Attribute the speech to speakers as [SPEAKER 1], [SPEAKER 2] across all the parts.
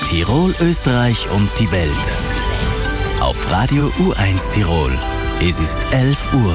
[SPEAKER 1] Tirol, Österreich und die Welt. Auf Radio U1 Tirol. Es ist 11 Uhr.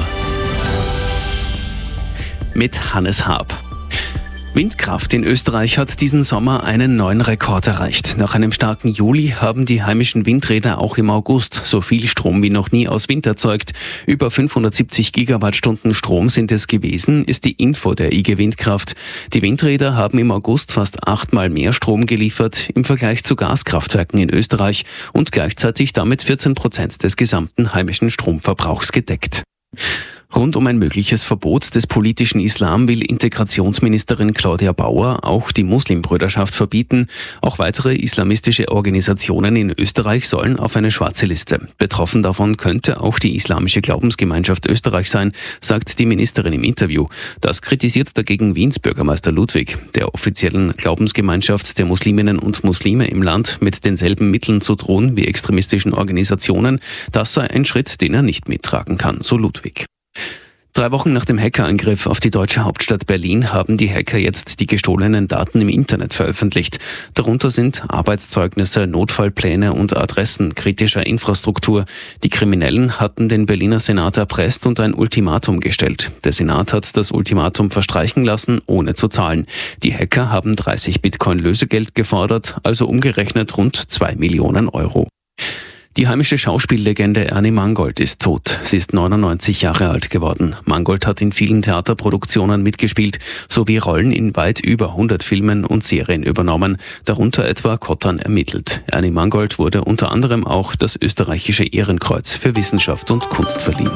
[SPEAKER 2] Mit Hannes Haab. Windkraft in Österreich hat diesen Sommer einen neuen Rekord erreicht. Nach einem starken Juli haben die heimischen Windräder auch im August so viel Strom wie noch nie aus Wind erzeugt. Über 570 Gigawattstunden Strom sind es gewesen, ist die Info der IG Windkraft. Die Windräder haben im August fast 8-mal mehr Strom geliefert im Vergleich zu Gaskraftwerken in Österreich und gleichzeitig damit 14% des gesamten heimischen Stromverbrauchs gedeckt. Rund um ein mögliches Verbot des politischen Islam will Integrationsministerin Claudia Bauer auch die Muslimbrüderschaft verbieten. Auch weitere islamistische Organisationen in Österreich sollen auf eine schwarze Liste. Betroffen davon könnte auch die Islamische Glaubensgemeinschaft Österreich sein, sagt die Ministerin im Interview. Das kritisiert dagegen Wiens Bürgermeister Ludwig. Der offiziellen Glaubensgemeinschaft der Musliminnen und Muslime im Land mit denselben Mitteln zu drohen wie extremistischen Organisationen, das sei ein Schritt, den er nicht mittragen kann, so Ludwig. 3 Wochen nach dem Hackerangriff auf die deutsche Hauptstadt Berlin haben die Hacker jetzt die gestohlenen Daten im Internet veröffentlicht. Darunter sind Arbeitszeugnisse, Notfallpläne und Adressen kritischer Infrastruktur. Die Kriminellen hatten den Berliner Senat erpresst und ein Ultimatum gestellt. Der Senat hat das Ultimatum verstreichen lassen, ohne zu zahlen. Die Hacker haben 30 Bitcoin Lösegeld gefordert, also umgerechnet rund 2 Millionen Euro. Die heimische Schauspiellegende Ernie Mangold ist tot. Sie ist 99 Jahre alt geworden. Mangold hat in vielen Theaterproduktionen mitgespielt, sowie Rollen in weit über 100 Filmen und Serien übernommen, darunter etwa Kottern ermittelt. Ernie Mangold wurde unter anderem auch das österreichische Ehrenkreuz für Wissenschaft und Kunst verliehen.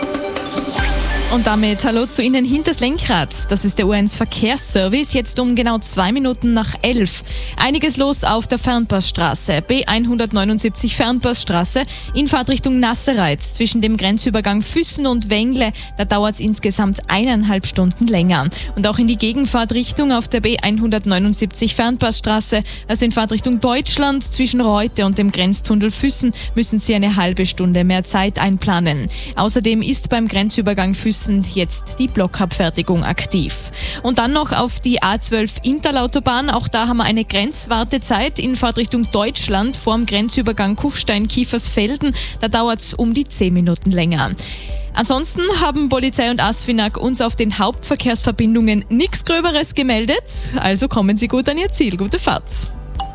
[SPEAKER 3] Und damit hallo zu Ihnen hinters Lenkrad. Das ist der U1 Verkehrsservice, jetzt um genau 2 Minuten nach 11. Einiges los auf der Fernpassstraße, B179 Fernpassstraße, in Fahrtrichtung Nassereiz zwischen dem Grenzübergang Füssen und Wengle. Da dauert es insgesamt 1,5 Stunden länger. Und auch in die Gegenfahrtrichtung auf der B179 Fernpassstraße, also in Fahrtrichtung Deutschland zwischen Reute und dem Grenztunnel Füssen, müssen Sie eine halbe Stunde mehr Zeit einplanen. Außerdem ist beim Grenzübergang Füssen jetzt die Blockabfertigung aktiv. Und dann noch auf die A12 Interlautobahn. Auch da haben wir eine Grenzwartezeit in Fahrtrichtung Deutschland vorm Grenzübergang Kufstein-Kiefersfelden. Da dauert es um die 10 Minuten länger. Ansonsten haben Polizei und ASFINAG uns auf den Hauptverkehrsverbindungen nichts Gröberes gemeldet. Also kommen Sie gut an Ihr Ziel. Gute Fahrt.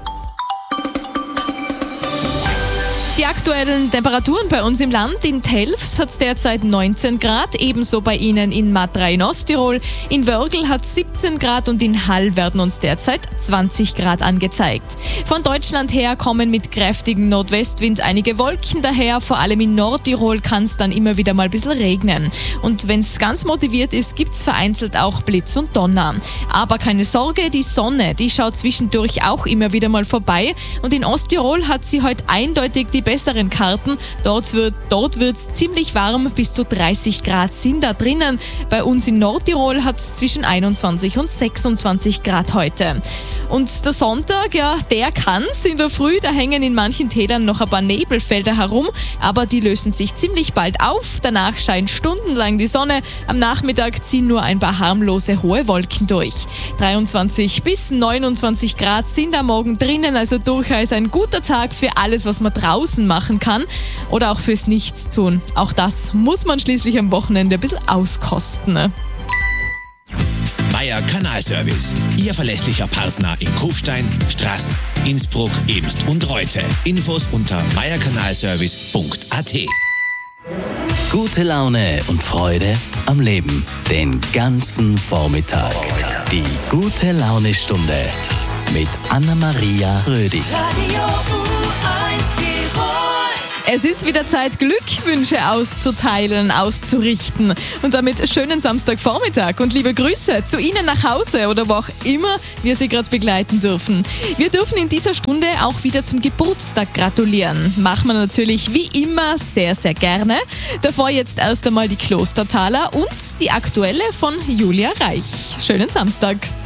[SPEAKER 3] Die aktuellen Temperaturen bei uns im Land. In Telfs hat es derzeit 19 Grad, ebenso bei Ihnen in Matra in Osttirol. In Wörgl hat es 17 Grad und in Hall werden uns derzeit 20 Grad angezeigt. Von Deutschland her kommen mit kräftigen Nordwestwind einige Wolken daher. Vor allem in Nordtirol kann es dann immer wieder mal ein bisschen regnen. Und wenn es ganz motiviert ist, gibt es vereinzelt auch Blitz und Donner. Aber keine Sorge, die Sonne, die schaut zwischendurch auch immer wieder mal vorbei. Und in Osttirol hat sie heute eindeutig die besseren Karten. Dort wird's ziemlich warm, bis zu 30 Grad sind da drinnen. Bei uns in Nordtirol hat es zwischen 21 und 26 Grad heute. Und der Sonntag, ja, der kann's in der Früh. Da hängen in manchen Tälern noch ein paar Nebelfelder herum, aber die lösen sich ziemlich bald auf. Danach scheint stundenlang die Sonne. Am Nachmittag ziehen nur ein paar harmlose hohe Wolken durch. 23 bis 29 Grad sind am Morgen drinnen, also durchaus ein guter Tag für alles, was man draußen machen kann oder auch fürs Nichtstun. Auch das muss man schließlich am Wochenende ein bisschen auskosten. Ne?
[SPEAKER 4] Meier Kanalservice, Ihr verlässlicher Partner in Kufstein, Straß, Innsbruck, Eemst und Reute. Infos unter meierkanalservice.at.
[SPEAKER 1] Gute Laune und Freude am Leben. Den ganzen Vormittag. Die Gute-Laune-Stunde mit Anna-Maria Rödi.
[SPEAKER 3] Es ist wieder Zeit, Glückwünsche auszuteilen, auszurichten. Und damit schönen Samstagvormittag und liebe Grüße zu Ihnen nach Hause oder wo auch immer wir Sie gerade begleiten dürfen. Wir dürfen in dieser Stunde auch wieder zum Geburtstag gratulieren. Machen wir natürlich wie immer sehr, sehr gerne. Davor jetzt erst einmal die Klostertaler und die aktuelle von Julia Reich. Schönen Samstag.